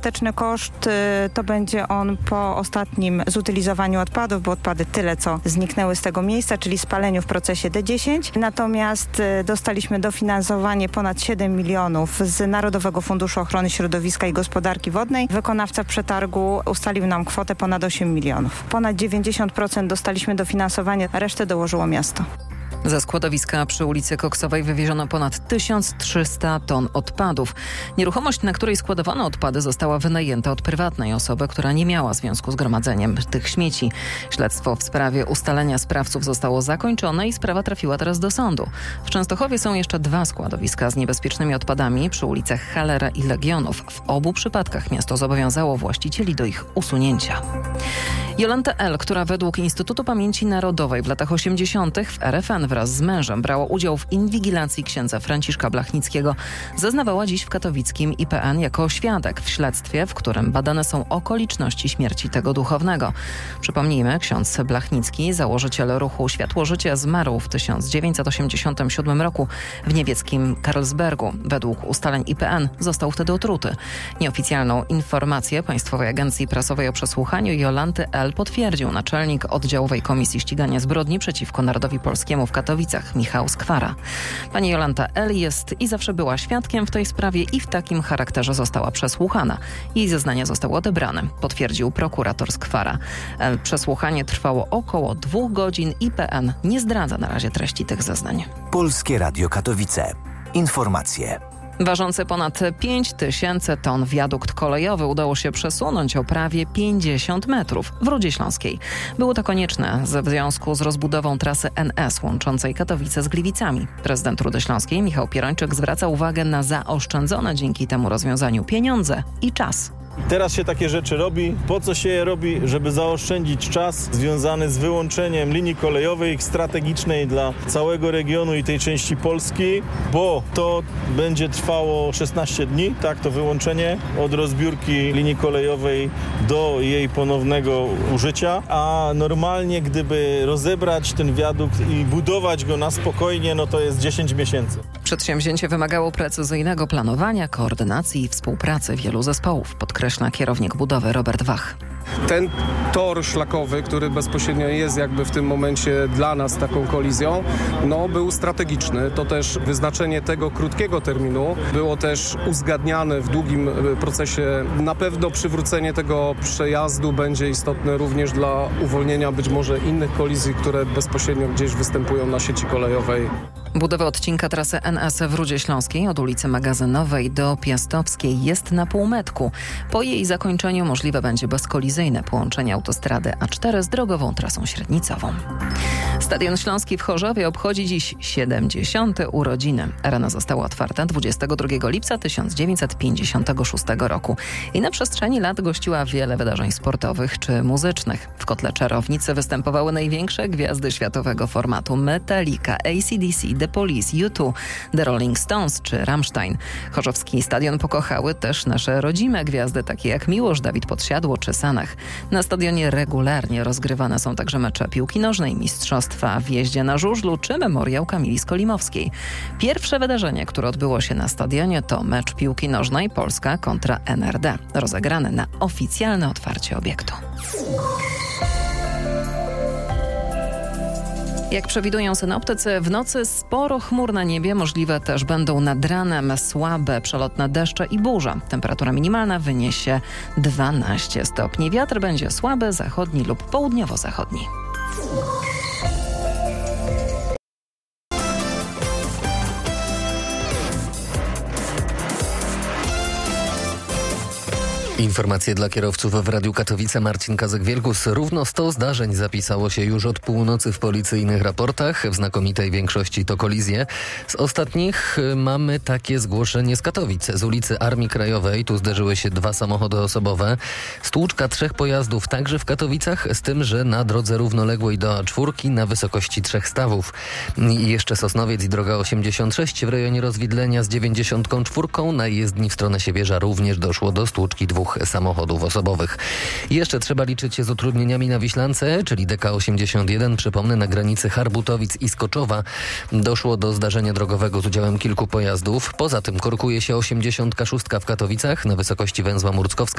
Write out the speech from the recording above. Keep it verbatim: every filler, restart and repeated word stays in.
ostateczny koszt y, to będzie on po ostatnim zutylizowaniu odpadów, bo odpady tyle, co zniknęły z tego miejsca, czyli spaleniu w procesie D dziesięć. Natomiast y, dostaliśmy dofinansowanie ponad siedem milionów z Narodowego Funduszu Ochrony Środowiska i Gospodarki Wodnej. Wykonawca przetargu ustalił nam kwotę ponad osiem milionów. Ponad dziewięćdziesiąt procent dostaliśmy dofinansowanie, resztę dołożyło miasto. Ze składowiska przy ulicy Koksowej wywieziono ponad tysiąc trzysta ton odpadów. Nieruchomość, na której składowano odpady, została wynajęta od prywatnej osoby, która nie miała związku z gromadzeniem tych śmieci. Śledztwo w sprawie ustalenia sprawców zostało zakończone i sprawa trafiła teraz do sądu. W Częstochowie są jeszcze dwa składowiska z niebezpiecznymi odpadami przy ulicach Hallera i Legionów. W obu przypadkach miasto zobowiązało właścicieli do ich usunięcia. Jolanta L., która według Instytutu Pamięci Narodowej w latach osiemdziesiątych w R F N wraz z mężem brała udział w inwigilacji księdza Franciszka Blachnickiego, zeznawała dziś w katowickim I P N jako świadek w śledztwie, w którym badane są okoliczności śmierci tego duchownego. Przypomnijmy, ksiądz Blachnicki, założyciel ruchu Światło Życie, zmarł w tysiąc dziewięćset osiemdziesiątym siódmym roku w niemieckim Karlsbergu. Według ustaleń I P N został wtedy otruty. Nieoficjalną informację Państwowej Agencji Prasowej o przesłuchaniu Jolanty L. potwierdził naczelnik Oddziałowej Komisji Ścigania Zbrodni przeciwko Narodowi Polskiemu w Katowicach, Michał Skwara. Pani Jolanta L. jest i zawsze była świadkiem w tej sprawie i w takim charakterze została przesłuchana. Jej zeznania zostały odebrane, potwierdził prokurator Skwara. L. Przesłuchanie trwało około dwóch godzin. I P N nie zdradza na razie treści tych zeznań. Polskie Radio Katowice. Informacje. Ważący ponad pięć tysięcy ton wiadukt kolejowy udało się przesunąć o prawie pięćdziesiąt metrów w Rudzie Śląskiej. Było to konieczne w związku z rozbudową trasy N S łączącej Katowice z Gliwicami. Prezydent Rudy Śląskiej Michał Pierończyk zwraca uwagę na zaoszczędzone dzięki temu rozwiązaniu pieniądze i czas. Teraz się takie rzeczy robi. Po co się je robi? Żeby zaoszczędzić czas związany z wyłączeniem linii kolejowej strategicznej dla całego regionu i tej części Polski, bo to będzie trwało szesnaście dni, tak, to wyłączenie od rozbiórki linii kolejowej do jej ponownego użycia, a normalnie gdyby rozebrać ten wiadukt i budować go na spokojnie, no to jest dziesięć miesięcy. Przedsięwzięcie wymagało precyzyjnego planowania, koordynacji i współpracy wielu zespołów, podkreśla kierownik budowy Robert Wach. Ten tor szlakowy, który bezpośrednio jest jakby w tym momencie dla nas taką kolizją, no był strategiczny. To też wyznaczenie tego krótkiego terminu było też uzgadniane w długim procesie. Na pewno przywrócenie tego przejazdu będzie istotne również dla uwolnienia być może innych kolizji, które bezpośrednio gdzieś występują na sieci kolejowej. Budowa odcinka trasy N S w Rudzie Śląskiej od ulicy Magazynowej do Piastowskiej jest na półmetku. Po jej zakończeniu możliwe będzie bezkolizyjne połączenie autostrady A cztery z drogową trasą średnicową. Stadion Śląski w Chorzowie obchodzi dziś siedemdziesiąte urodziny. Arena została otwarta dwudziestego drugiego lipca tysiąc dziewięćset pięćdziesiątego szóstego roku i na przestrzeni lat gościła wiele wydarzeń sportowych czy muzycznych. W kotle czarownicy występowały największe gwiazdy światowego formatu: Metallica, A C D C, The Police, U dwa, The Rolling Stones czy Rammstein. Chorzowski stadion pokochały też nasze rodzime gwiazdy, takie jak Miłosz, Dawid Podsiadło czy Sanach. Na stadionie regularnie rozgrywane są także mecze piłki nożnej, mistrzostwa w jeździe na żużlu czy memoriał Kamili Skolimowskiej. Pierwsze wydarzenie, które odbyło się na stadionie, to mecz piłki nożnej Polska kontra N R D, rozegrany na oficjalne otwarcie obiektu. Jak przewidują synoptycy, w nocy sporo chmur na niebie, możliwe też będą nad ranem słabe przelotne deszcze i burza. Temperatura minimalna wyniesie dwanaście stopni. Wiatr będzie słaby, zachodni lub południowo-zachodni. Informacje dla kierowców w Radiu Katowice. Marcin Kazek-Wielgus. Równo sto zdarzeń zapisało się już od północy w policyjnych raportach. W znakomitej większości to kolizje. Z ostatnich mamy takie zgłoszenie z Katowic. Z ulicy Armii Krajowej tu zderzyły się dwa samochody osobowe. Stłuczka trzech pojazdów także w Katowicach, z tym, że na drodze równoległej do A cztery na wysokości trzech stawów. I jeszcze Sosnowiec i droga osiemdziesiąt sześć w rejonie Rozwidlenia z dziewięćdziesiąt cztery na jezdni w stronę Siewierza również doszło do stłuczki dwóch samochodów osobowych. Jeszcze trzeba liczyć się z utrudnieniami na Wiślance, czyli D K osiemdziesiąt jeden, przypomnę, na granicy Harbutowic i Skoczowa. Doszło do zdarzenia drogowego z udziałem kilku pojazdów. Poza tym korkuje się osiemdziesiąt sześć w Katowicach na wysokości węzła Murckowska